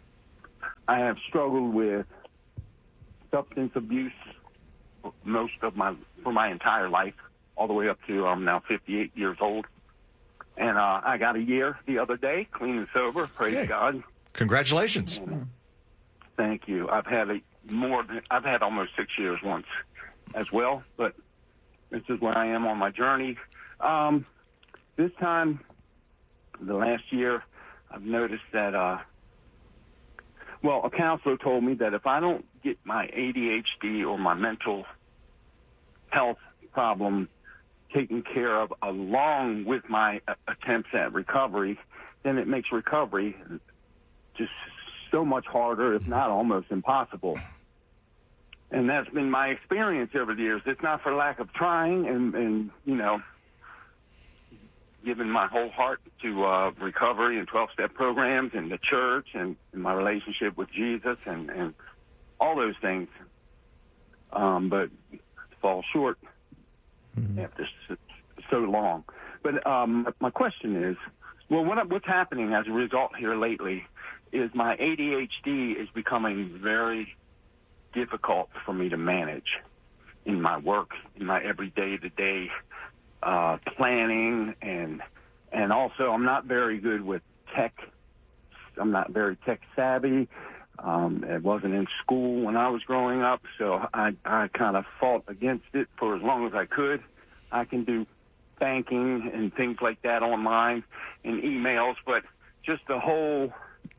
I have struggled with substance abuse most of my for my entire life, all the way up to I'm now fifty-eight years old. And uh, I got a year the other day, clean and sober. Praise Yay. God. Congratulations. And thank you. I've had a more than I've had almost six years once as well, but this is where I am on my journey. Um, this time, the last year, I've noticed that, uh, well, a counselor told me that if I don't get my A D H D or my mental health problem taken care of along with my uh, attempts at recovery, then it makes recovery just so much harder, if not almost impossible. And that's been my experience over the years. It's not for lack of trying and, and you know, giving my whole heart to uh, recovery and twelve-step programs and the church and, and my relationship with Jesus and, and all those things. Um, but fall short mm-hmm. after so, so long. But um, my question is, well, what, what's happening as a result here lately is my A D H D is becoming very difficult for me to manage in my work, in my everyday to day uh, planning, and and also I'm not very good with tech. I'm not very tech savvy. Um, it wasn't in school when I was growing up, so I, I kind of fought against it for as long as I could. I can do banking and things like that online and emails, but just the whole,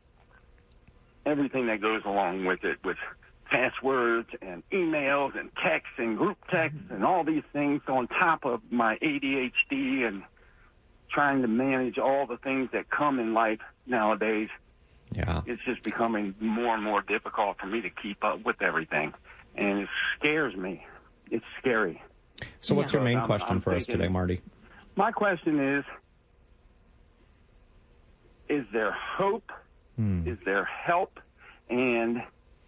everything that goes along with it, with passwords and emails and texts and group texts and all these things on top of my A D H D and trying to manage all the things that come in life nowadays. Yeah. It's just becoming more and more difficult for me to keep up with everything. And it scares me. It's scary. So what's your main I'm, question I'm for thinking, us today, Marty? My question is, is there hope? Hmm. Is there help? And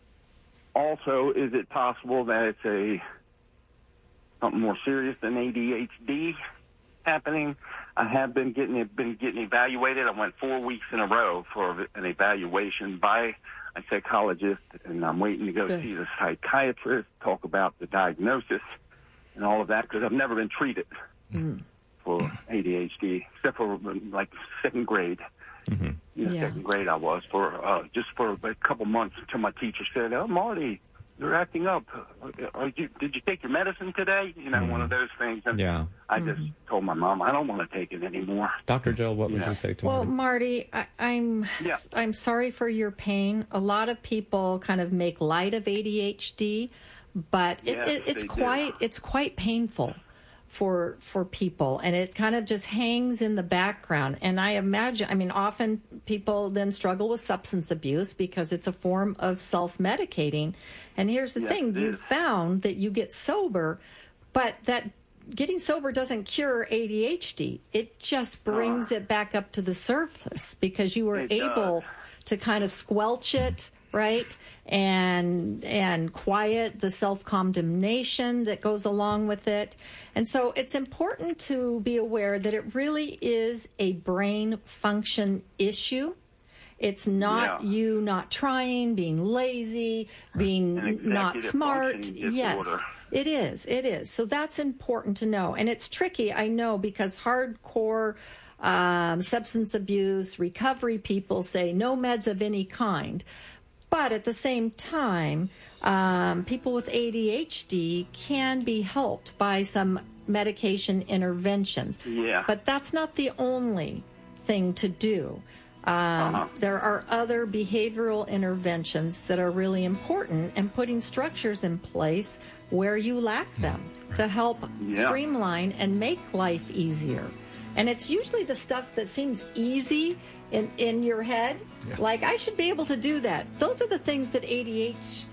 also, is it possible that it's a something more serious than A D H D happening? I have been getting been getting evaluated. I went four weeks in a row for an evaluation by a psychologist, and I'm waiting to go Good. see the psychiatrist, talk about the diagnosis and all of that, because I've never been treated Mm. for A D H D, except for like second grade. Mm-hmm. In the Yeah. second grade I was for uh, just for a couple months until my teacher said, "Oh, Marty, you're acting up. Are you, did you take your medicine today?" You know, Mm-hmm. one of those things. And Yeah. I just told my mom, I don't want to take it anymore. Doctor Jill, what would Yeah. you say to Well, Marty? Marty, I, I'm Yeah. I'm sorry for your pain. A lot of people kind of make light of A D H D, but it, Yes, it, it's they do. quite it's quite painful for for people, and it kind of just hangs in the background. And I imagine, I mean, often people then struggle with substance abuse because it's a form of self-medicating. And here's the Yes, thing: it you is. found that you get sober, but that getting sober doesn't cure A D H D. It just brings it back up to the surface because you were It able does. to kind of squelch it, right? And and quiet the self-condemnation that goes along with it. And so it's important to be aware that it really is a brain function issue. It's not Yeah. you not trying, being lazy, being An not executive smart. functioning Yes, disorder. it is. It is. So that's important to know. And it's tricky, I know, because hardcore um, substance abuse recovery people say no meds of any kind. But at the same time, um, people with A D H D can be helped by some medication interventions. Yeah. But that's not the only thing to do. Um, Uh-huh. There are other behavioral interventions that are really important, and putting structures in place where you lack them to help Yeah. streamline and make life easier. And it's usually the stuff that seems easy in, in your head, like I should be able to do that. Those are the things that A D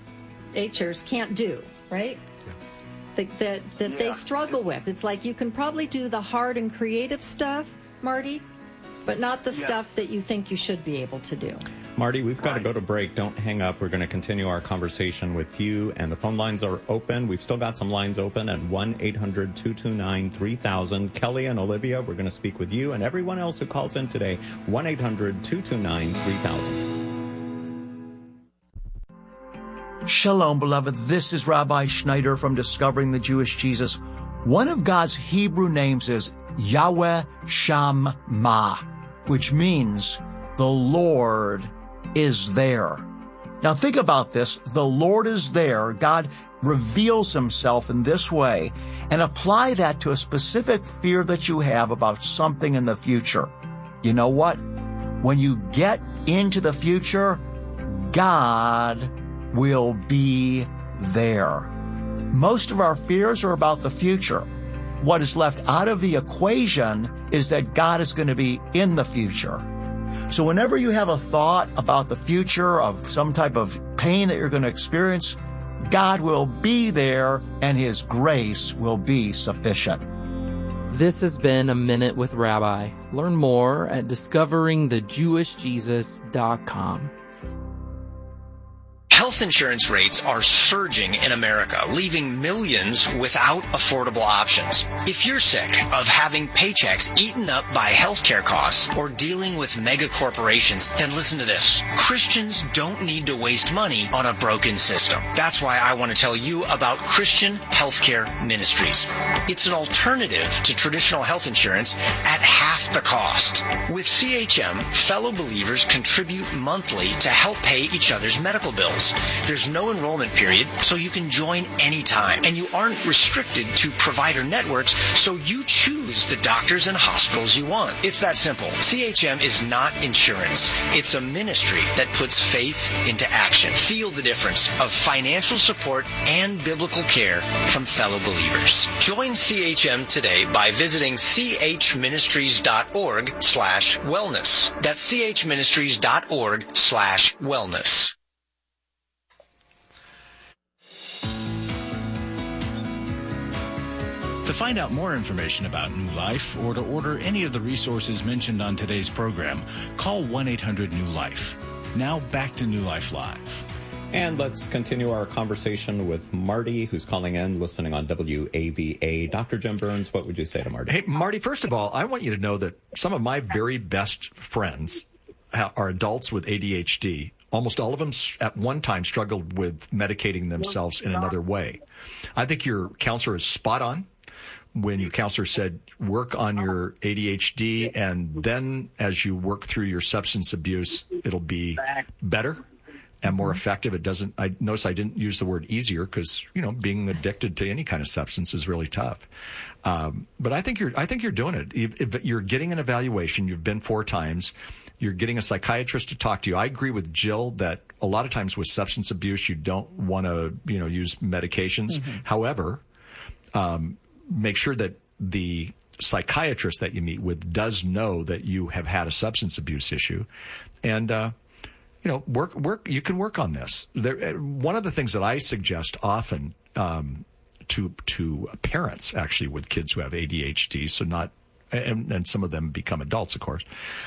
H Hers can't do, right? That, that, that they Yeah. struggle with. It's like you can probably do the hard and creative stuff, Marty, but not the Yeah. stuff that you think you should be able to do. Marty, we've got to go to break. Don't hang up. We're going to continue our conversation with you, and the phone lines are open. We've still got some lines open at one eight hundred two two nine three thousand. Kelly and Olivia, we're going to speak with you and everyone else who calls in today. one eight hundred two two nine three thousand. Shalom, beloved. This is Rabbi Schneider from Discovering the Jewish Jesus. One of God's Hebrew names is Yahweh Shammah, which means the Lord is there. Now think about this. The Lord is there. God reveals himself in this way, and apply that to a specific fear that you have about something in the future. You know what? When you get into the future, God will be there. Most of our fears are about the future. What is left out of the equation is that God is going to be in the future. So whenever you have a thought about the future of some type of pain that you're going to experience, God will be there and his grace will be sufficient. This has been A Minute with Rabbi. Learn more at discovering the jewish jesus dot com. Health insurance rates are surging in America, leaving millions without affordable options. If you're sick of having paychecks eaten up by healthcare costs or dealing with mega corporations, then listen to this. Christians don't need to waste money on a broken system. That's why I want to tell you about Christian Healthcare Ministries. It's an alternative to traditional health insurance at half the cost. With C H M, fellow believers contribute monthly to help pay each other's medical bills. There's no enrollment period, so you can join anytime. And you aren't restricted to provider networks, so you choose the doctors and hospitals you want. It's that simple. C H M is not insurance. It's a ministry that puts faith into action. Feel the difference of financial support and biblical care from fellow believers. Join C H M today by visiting chministries.org slash wellness. That's chministries.org slash wellness. To find out more information about New Life or to order any of the resources mentioned on today's program, call one eight hundred new life. Now back to New Life Live. And let's continue our conversation with Marty, who's calling in, listening on W A V A. Doctor Jim Burns, what would you say to Marty? Hey, Marty, first of all, I want you to know that some of my very best friends are adults with A D H D. Almost all of them at one time struggled with medicating themselves in another way. I think your counselor is spot on when your counselor said work on your A D H D, and then as you work through your substance abuse, it'll be better and more effective. It doesn't, I notice I didn't use the word easier because, you know, being addicted to any kind of substance is really tough. Um, but I think you're, I think you're doing it. If, if you're getting an evaluation, you've been four times, you're getting a psychiatrist to talk to you. I agree with Jill that a lot of times with substance abuse, you don't want to, you know, use medications. Mm-hmm. However, um, make sure that the psychiatrist that you meet with does know that you have had a substance abuse issue, and uh, you know, work work. You can work on this. There, one of the things that I suggest often um, to to parents, actually, with kids who have A D H D, so not, and, and some of them become adults, of course,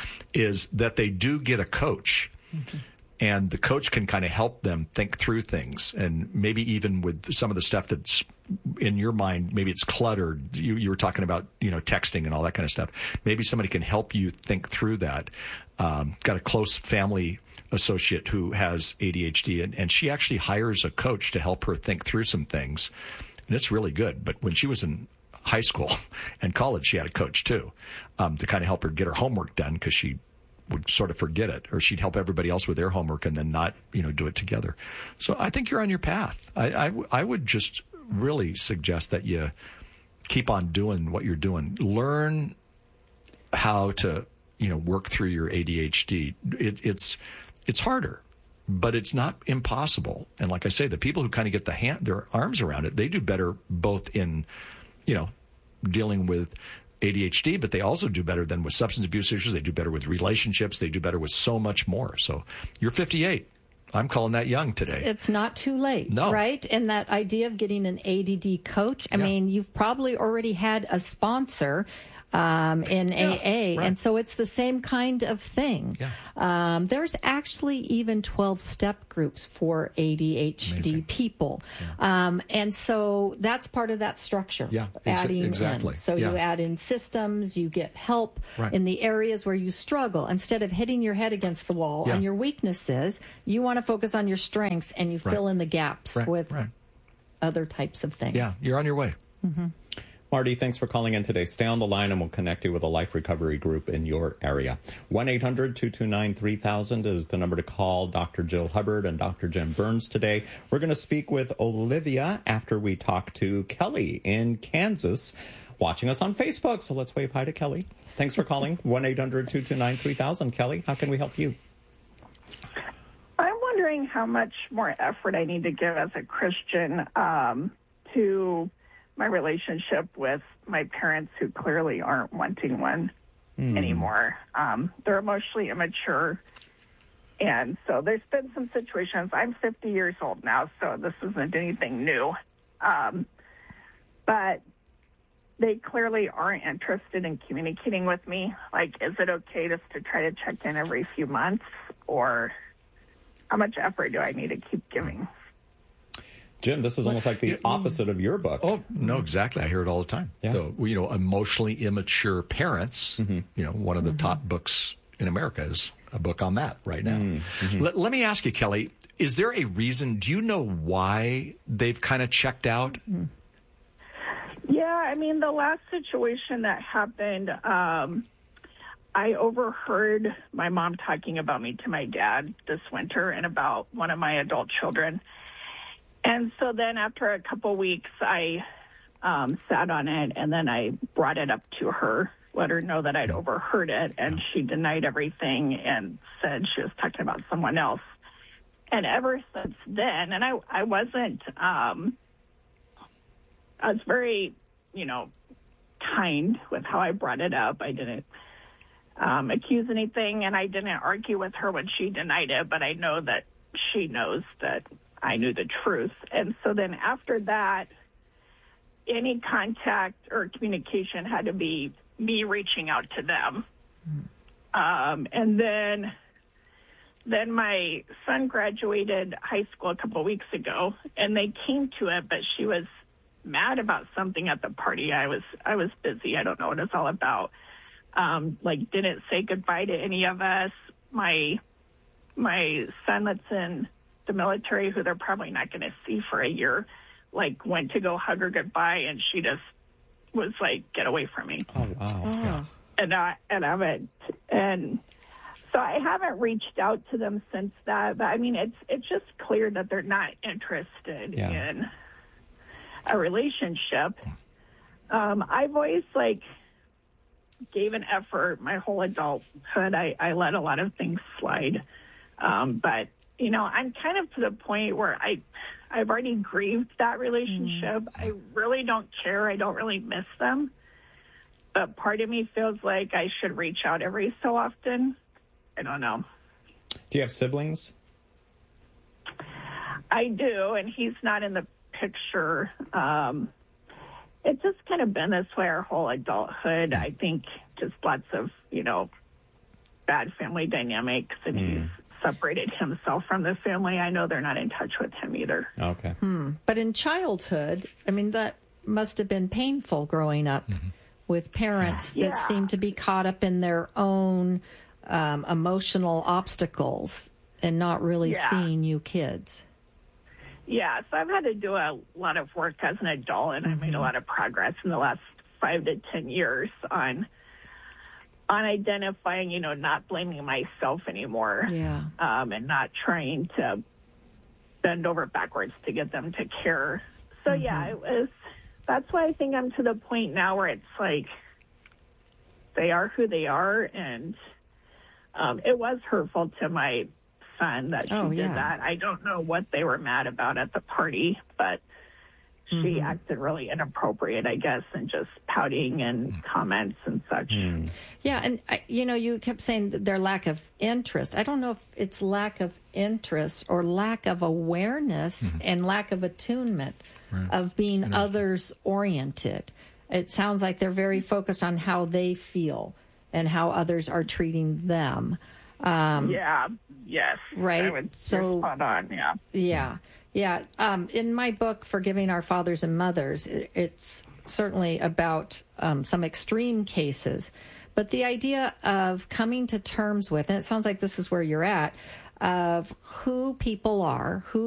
is that they do get a coach. Mm-hmm. And the coach can kind of help them think through things, and maybe even with some of the stuff that's in your mind, maybe it's cluttered. You, you were talking about, you know, texting and all that kind of stuff. Maybe somebody can help you think through that. Um, got a close family associate who has A D H D, and, and she actually hires a coach to help her think through some things. And it's really good. But when she was in high school and college, she had a coach too, um, to kind of help her get her homework done, because she would sort of forget it, or she'd help everybody else with their homework and then not, you know, do it together. So I think you're on your path. I, I, I would just really suggest that you keep on doing what you're doing. Learn how to, you know, work through your A D H D. It, it's, it's harder, but it's not impossible. And like I say, the people who kind of get the hand, their arms around it, they do better both in, you know, dealing with A D H D, but they also do better than with substance abuse issues. They do better with relationships. They do better with so much more. So you're fifty-eight. I'm calling that young today. It's not too late, no. right? And that idea of getting an A D D coach, I yeah. mean, you've probably already had a sponsor. um, in Yeah, A A. right. And so it's the same kind of thing. Yeah. Um, there's actually even twelve-step groups for A D H D Amazing. people. Um, and so that's part of that structure. Yeah, ex- adding exactly. in. So Yeah. you add in systems, you get help Right. in the areas where you struggle. Instead of hitting your head against the wall Yeah. on your weaknesses, you want to focus on your strengths and you Right. fill in the gaps Right, with right. other types of things. Yeah, you're on your way. Mm-hmm. Marty, thanks for calling in today. Stay on the line and we'll connect you with a life recovery group in your area. one eight hundred two two nine three thousand is the number to call Doctor Jill Hubbard and Doctor Jim Burns today. We're going to speak with Olivia after we talk to Kelly in Kansas, watching us on Facebook. So let's wave hi to Kelly. Thanks for calling. one eight hundred two two nine three thousand. Kelly, how can we help you? I'm wondering how much more effort I need to give as a Christian um, to my relationship with my parents who clearly aren't wanting one Mm. anymore. Um, they're emotionally immature. And so there's been some situations. I'm fifty years old now, so this isn't anything new. Um, but they clearly aren't interested in communicating with me. Like, is it okay just to try to check in every few months? Or how much effort do I need to keep giving? Jim, this is almost like the opposite of your book. Oh, no, exactly. I hear it all the time. Yeah. So, you know, emotionally immature parents, Mm-hmm. you know, one of the top books in America is a book on that right now. Mm-hmm. Let, let me ask you, Kelly, is there a reason, do you know why they've kind of checked out? Yeah, I mean, the last situation that happened, um, I overheard my mom talking about me to my dad this winter and about one of my adult children. And so then after a couple weeks, I um, sat on it, and then I brought it up to her, let her know that I'd overheard it, and she denied everything and said she was talking about someone else. And ever since then, and I, I wasn't, um, I was very, you know, kind with how I brought it up. I didn't um, accuse anything, and I didn't argue with her when she denied it, but I know that she knows that I knew the truth. And so then after that, any contact or communication had to be me reaching out to them. Um, and then then my son graduated high school a couple of weeks ago, and they came to it, but she was mad about something at the party. I was I was busy. I don't know what it's all about. Um, like, didn't say goodbye to any of us. My my son that's in the military, who they're probably not going to see for a year, like went to go hug her goodbye, and she just was like, "Get away from me." Oh wow! Yeah. And I and I haven't, and so I haven't reached out to them since that. But I mean, it's it's just clear that they're not interested Yeah. in a relationship. Um, I've always like gave an effort my whole adulthood. I, I let a lot of things slide, um, but you know, I'm kind of to the point where I, I've already grieved that relationship. Mm. I really don't care. I don't really miss them. But part of me feels like I should reach out every so often. I don't know. Do you have siblings? I do, and he's not in the picture. Um, it's just kind of been this way our whole adulthood. I think just lots of, you know, bad family dynamics, and mm. he's separated himself from the family. I know they're not in touch with him either. Okay. Hmm. But in childhood, I mean, that must have been painful growing up mm-hmm. with parents yeah. that seem to be caught up in their own um, emotional obstacles and not really yeah. seeing you kids. Yeah, so I've had to do a lot of work as an adult, and mm-hmm. I made a lot of progress in the last five to ten years on on identifying, you know, not blaming myself anymore, yeah, um, and not trying to bend over backwards to get them to care. So mm-hmm. yeah, it was. That's why I think I'm to the point now where it's like they are who they are, and um, it was hurtful to my son that she oh, did yeah. that. I don't know what they were mad about at the party, but mm-hmm. she acted really inappropriate, I guess, and just pouting and comments and such. Mm. Yeah, and, you know, you kept saying that their lack of interest. I don't know if it's lack of interest or lack of awareness mm-hmm. and lack of attunement right. of being others-oriented. It sounds like they're very focused on how they feel and how others are treating them. Um, yeah, yes. Right? I would, so, spot on, yeah. Yeah, yeah. Um, in my book, Forgiving Our Fathers and Mothers, it, it's certainly about um, some extreme cases. But the idea of coming to terms with, and it sounds like this is where you're at, of who people are, who